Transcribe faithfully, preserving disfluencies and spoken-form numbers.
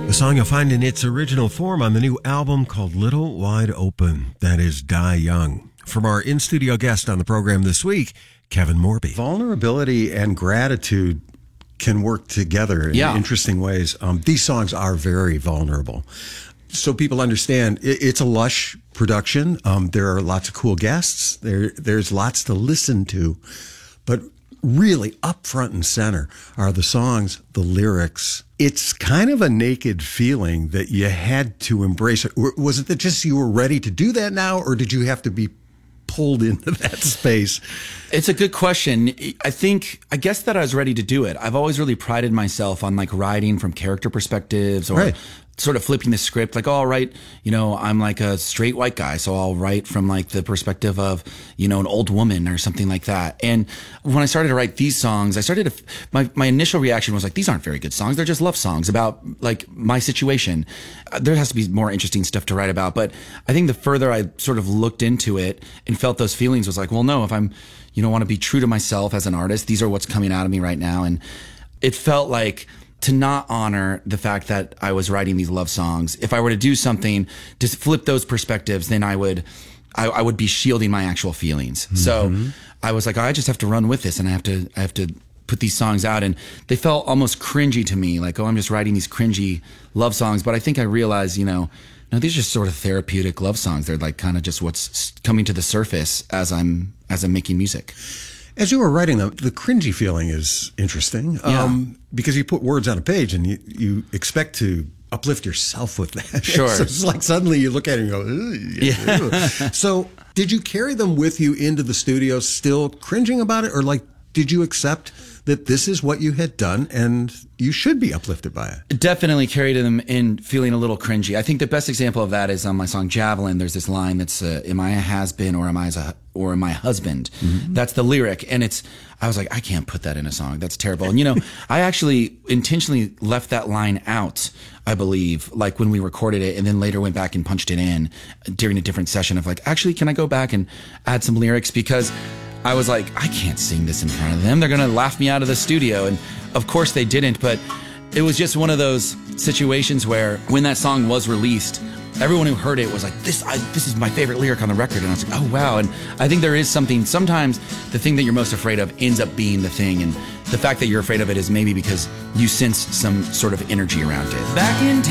The song you'll find in its original form on the new album called Little Wide Open. That is Die Young. From our in-studio guest on the program this week, Kevin Morby. Vulnerability and gratitude can work together in yeah. interesting ways. Um, these songs are very vulnerable. So people understand it, it's a lush production. Um, there are lots of cool guests. There, there's lots to listen to. But really up front and center are the songs, the lyrics. It's kind of a naked feeling that you had to embrace it. Was it that just you were ready to do that now, or did you have to be pulled into that space? It's a good question. I think, I guess that I was ready to do it. I've always really prided myself on like writing from character perspectives or right. sort of flipping the script. Like, oh, I'll write, you know, I'm like a straight white guy. So I'll write from like the perspective of, you know, an old woman or something like that. And when I started to write these songs, I started to, my, my initial reaction was like, these aren't very good songs. They're just love songs about like my situation. There has to be more interesting stuff to write about. But I think the further I sort of looked into it and felt those feelings was like, well, no, if I'm, you know, want to be true to myself as an artist, these are what's coming out of me right now. And it felt like to not honor the fact that I was writing these love songs. If I were to do something to flip those perspectives, then I would, I, I would be shielding my actual feelings. Mm-hmm. So I was like, oh, I just have to run with this, and I have to, I have to put these songs out. And they felt almost cringy to me, like, oh, I'm just writing these cringy love songs. But I think I realized, you know, no, these are just sort of therapeutic love songs. They're like kind of just what's coming to the surface as I'm as I'm making music. As you were writing them, the cringy feeling is interesting, yeah. um, because you put words on a page and you, you expect to uplift yourself with that. Sure. So it's like suddenly you look at it and go, yeah. yeah. So did you carry them with you into the studio still cringing about it? Or like, did you accept that this is what you had done and you should be uplifted by it? Definitely carried them in feeling a little cringy. I think the best example of that is on my song Javelin. There's this line that's, uh, am I a has-been or am I a, or am I husband? Mm-hmm. That's the lyric. And it's, I was like, I can't put that in a song. That's terrible. And you know, I actually intentionally left that line out, I believe, like when we recorded it, and then later went back and punched it in during a different session of like, actually, can I go back and add some lyrics? Because I was like, I can't sing this in front of them. They're going to laugh me out of the studio. And of course they didn't, but it was just one of those situations where when that song was released, everyone who heard it was like, this I, this is my favorite lyric on the record. And I was like, oh, wow. And I think there is something, sometimes the thing that you're most afraid of ends up being the thing. And the fact that you're afraid of it is maybe because you sense some sort of energy around it. Back in